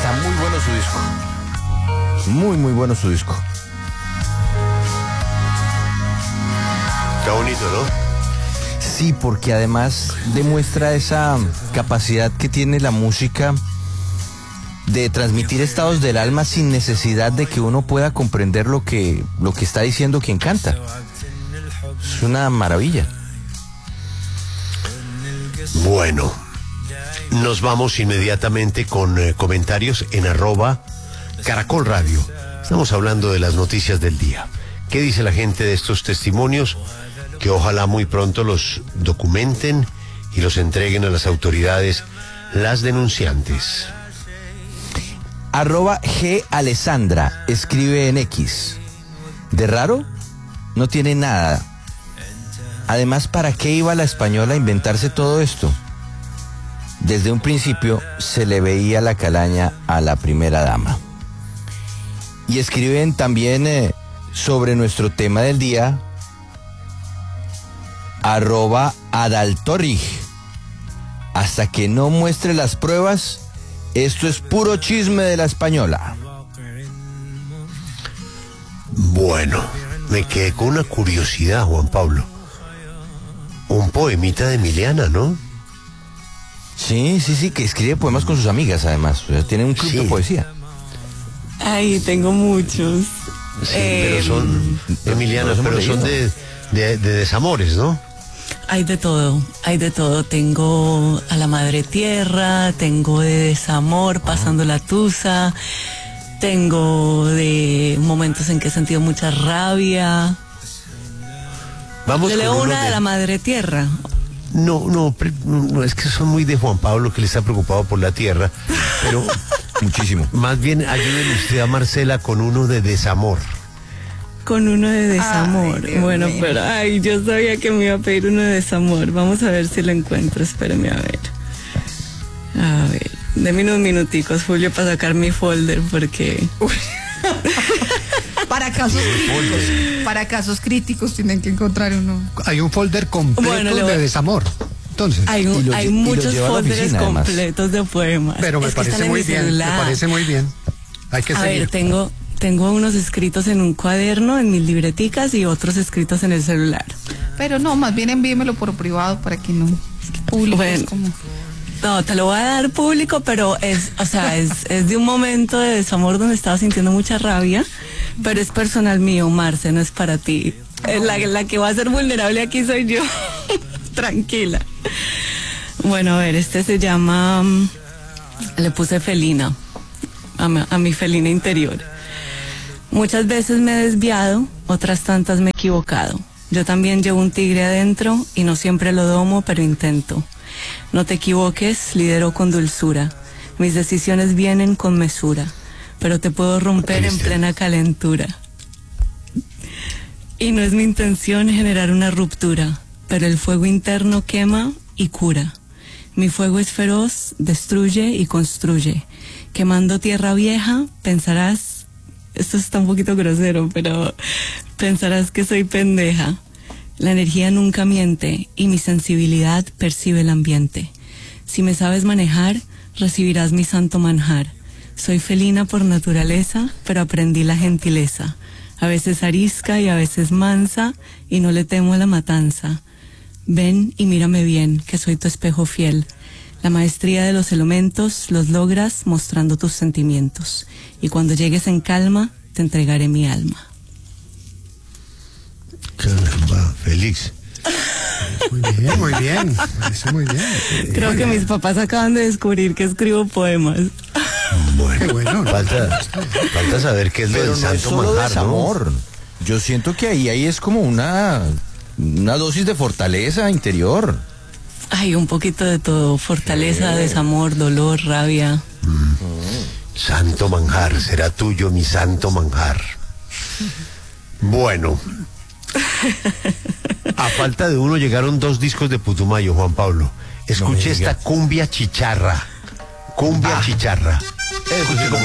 Está muy bueno su disco. Muy, muy bueno su disco. Está bonito, ¿no? Sí, porque además demuestra esa capacidad que tiene la música de transmitir estados del alma sin necesidad de que uno pueda comprender lo que está diciendo quien canta. Es una maravilla. Bueno, nos vamos inmediatamente con comentarios en @Caracol Radio. Estamos hablando de las noticias del día. ¿Qué dice la gente de estos testimonios? Que ojalá muy pronto los documenten y los entreguen a las autoridades, las denunciantes. @G Alessandra escribe en X. De raro, no tiene nada. Además, ¿para qué iba la española a inventarse todo esto? Desde un principio se le veía la calaña a la primera dama. Y escriben también sobre nuestro tema del día, @Adaltorrig. Hasta que no muestre las pruebas, esto es puro chisme de la española. Bueno, me quedé con una curiosidad, Juan Pablo. Un poemita de Emiliana, ¿no? Sí, que escribe poemas con sus amigas, además. O sea, tiene un club de poesía. Ay, tengo muchos. Sí, pero son, Emiliana, pero son de desamores, ¿no? Hay de todo. Tengo a la madre tierra, tengo de desamor, pasando la tusa, tengo de momentos en que he sentido mucha rabia. Vamos ¿Le leo con una de la madre tierra? No, es que son muy de Juan Pablo, que le está preocupado por la tierra, pero muchísimo. Más bien ayúdenle usted a Marcela con uno de desamor. Con uno de desamor. Ay, bueno, pero yo sabía que me iba a pedir uno de desamor. Vamos a ver si lo encuentro. Espérame a ver. Deme unos minuticos, Julio, para sacar mi folder, porque... Para casos críticos tienen que encontrar uno. Hay un folder completo de desamor. Entonces, hay muchos folders completos de poemas. Pero me parece muy bien, Hay que seguir. A ver, tengo unos escritos en un cuaderno, en mis libreticas, y otros escritos en el celular. Pero no, más bien envíemelo por privado para que no... Público bueno, es como... No, te lo voy a dar público, pero es de un momento de desamor donde estaba sintiendo mucha rabia, pero es personal mío, Marce, no es para ti. La que va a ser vulnerable aquí soy yo. Tranquila. Bueno, a ver, este se llama... le puse felina, a mi felina interior. Muchas veces me he desviado, otras tantas me he equivocado. Yo también llevo un tigre adentro y no siempre lo domo, pero intento. No te equivoques, lidero con dulzura. Mis decisiones vienen con mesura, pero te puedo romper en plena calentura. Y no es mi intención generar una ruptura, pero el fuego interno quema y cura. Mi fuego es feroz, destruye y construye. Quemando tierra vieja, pensarás, esto está un poquito grosero, pero pensarás que soy pendeja. La energía nunca miente y mi sensibilidad percibe el ambiente. Si me sabes manejar, recibirás mi santo manjar. Soy felina por naturaleza, pero aprendí la gentileza. A veces arisca y a veces mansa, y no le temo a la matanza. Ven y mírame bien, que soy tu espejo fiel. La maestría de los elementos los logras mostrando tus sentimientos. Y cuando llegues en calma, te entregaré mi alma. Caramba, Félix. Muy bien. Eso muy bien. Creo que mis papás acaban de descubrir que escribo poemas. Bueno, qué bueno. Falta saber qué es lo del santo manjar, desamor, ¿no? Yo siento que ahí es como una dosis de fortaleza interior. Hay un poquito de todo, fortaleza, desamor, dolor, rabia. Santo manjar, será tuyo mi santo manjar. Bueno, a falta de uno llegaron 2 discos de Putumayo, Juan Pablo. Escuche esta cumbia chicharra. Cumbia chicharra. Escuche cómo